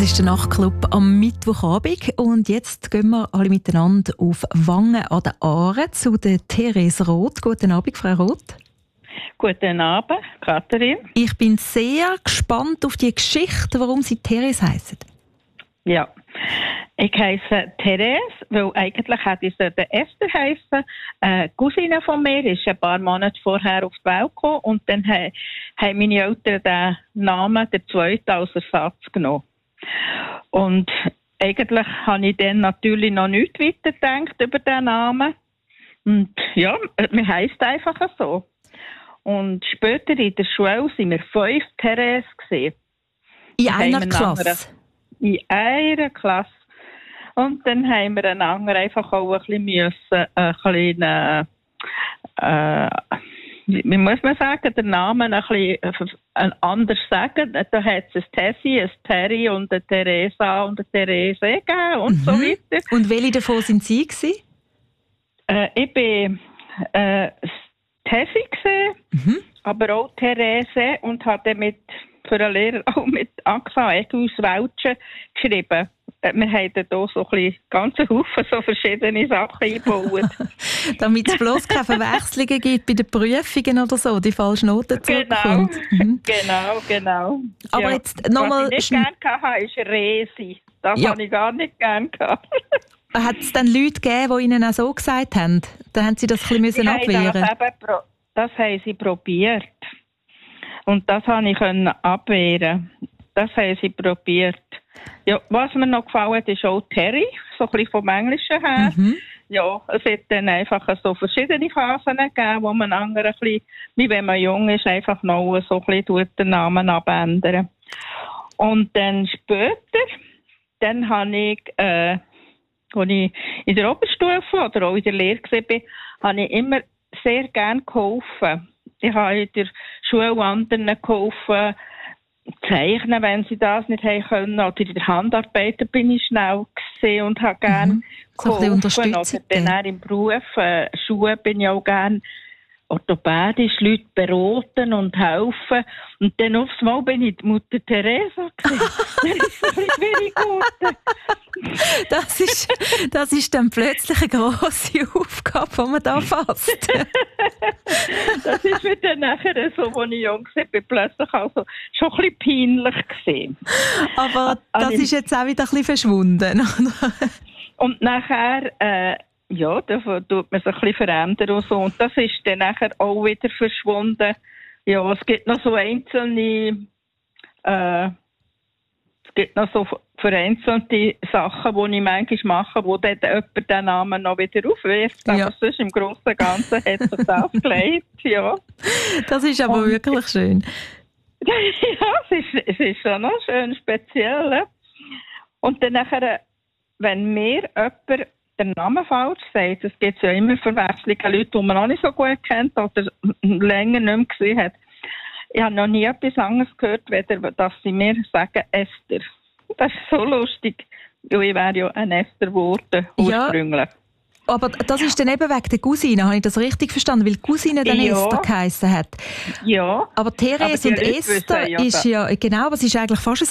ist der Nachtclub am Mittwochabend und jetzt gehen wir alle miteinander auf Wangen an der Aare zu der Therese Roth. Guten Abend, Frau Roth. Guten Abend, Katharin. Ich bin sehr gespannt auf die Geschichte, warum Sie Therese heissen. Ja, ich heisse Therese, weil eigentlich hätte ich der Esther heissen. Eine Cousine von mir ist ein paar Monate vorher auf die Welt gekommen und dann haben meine Eltern den Namen, der zweiten, als Ersatz genommen. Und eigentlich habe ich dann natürlich noch nichts weiter gedacht über den Namen. Und ja, mir heisst einfach so. Und später in der Schule waren wir 5 Therese gewesen. In einer Klasse? In einer Klasse. Und dann haben wir einander einfach auch ein bisschen wie muss man sagen, den Namen ein bisschen anders sagen. Da hat es ein Tessie, ein Terry und eine Theresa und eine Therese gegeben und so weiter. Und welche davon sind Sie gewesen? Ich war Tessie gewesen, aber auch Therese und habe für einen Lehrer auch mit Aksa Egus Welschen geschrieben. Wir haben hier so ein ganzen Haufen so verschiedene Sachen eingebaut. Damit es bloß keine Verwechslungen gibt bei den Prüfungen oder so, die falschen Noten zurückkommen. Genau. Aber ja. Jetzt nochmal... Was ich nicht gerne hatte, ist Resi. Das habe ich gar nicht gerne gehabt. Hat es dann Leute gegeben, die Ihnen auch so gesagt haben? Dann haben Sie das ein bisschen abwehren. Das haben sie probiert. Und das konnte ich abwehren. Das haben sie probiert. Ja, was mir noch gefallen hat, ist auch Terry, so ein bisschen vom Englischen her. Ja, es hat dann einfach so verschiedene Phasen gegeben, wo man andere ein bisschen, wie wenn man jung ist, einfach noch so ein bisschen den Namen abändern. Und dann später, dann habe ich, als ich in der Oberstufe oder auch in der Lehre war, habe ich immer sehr gerne geholfen. Ich habe in der Schule anderen geholfen, zeichnen, wenn sie das nicht haben können. Oder in der Handarbeit bin ich schnell gesehen und habe gerne geholfen. Oder dann auch im Beruf, Schuhe bin ich auch gerne orthopädisch, Leute beraten und helfen. Und dann aufs Mal bin ich die Mutter Theresa gewesen. Das ist ein bisschen schwierig geworden. Das ist dann plötzlich eine grosse Aufgabe, die man da fasst. Das ist mir dann nachher so, als ich jung war, plötzlich also schon ein bisschen peinlich gewesen. Aber das ist jetzt auch wieder ein bisschen verschwunden. Und nachher, ja, da tut man sich ein bisschen verändern und so. Und das ist dann nachher auch wieder verschwunden. Ja, es gibt noch so einzelne, vereinzelte Sachen, die ich manchmal mache, wo dann jemand den Namen noch wieder aufwirft. Aber sonst im Großen und Ganzen hat sich das gelegt, ja. Das ist aber wirklich schön. Ja, es ist schon noch schön speziell. Und dann nachher, wenn mir jemand den Namen falsch sagt, es gibt ja immer Verwechslungen, Leute, die man auch nicht so gut kennt oder länger nicht mehr gesehen hat. Ich habe noch nie etwas anderes gehört, weder dass sie mir sagen Esther. Das ist so lustig, weil ich wäre ja ein Esther geworden, ursprünglich. Ja, aber das ist dann eben wegen der Cousine, habe ich das richtig verstanden? Weil die Cousine dann Esther geheissen hat. Ja. Aber Therese und Esther ist ja, genau, was ist eigentlich fast